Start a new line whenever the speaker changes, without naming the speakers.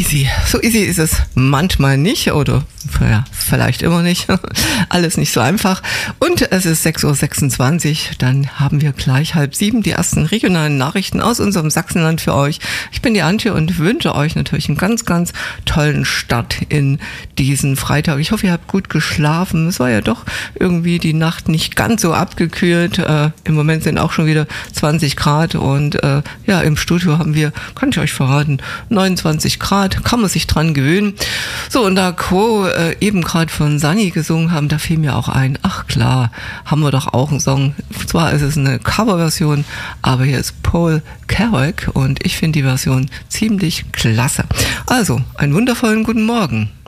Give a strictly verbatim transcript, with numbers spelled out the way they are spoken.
easy. So easy ist es manchmal nicht oder ja, vielleicht immer nicht. Alles nicht so einfach. Und es ist sechs Uhr sechsundzwanzig. Dann haben wir gleich halb sieben die ersten regionalen Nachrichten aus unserem Sachsenland für euch. Ich bin die Antje und wünsche euch natürlich einen ganz, ganz tollen Start in diesen Freitag. Ich hoffe, ihr habt gut geschlafen. Es war ja doch irgendwie die Nacht nicht ganz so abgekühlt. Äh, Im Moment sind auch schon wieder zwanzig Grad und äh, ja, im Studio haben wir, kann ich euch verraten, neunundzwanzig Grad. Kann man sich dran gewöhnen. So, und da Co. Äh, eben gerade von Sunny gesungen haben, da fiel mir auch ein, ach klar, haben wir doch auch einen Song. Zwar ist es eine Coverversion, aber hier ist Paul Carrack und ich finde die Version ziemlich klasse. Also, einen wundervollen guten Morgen.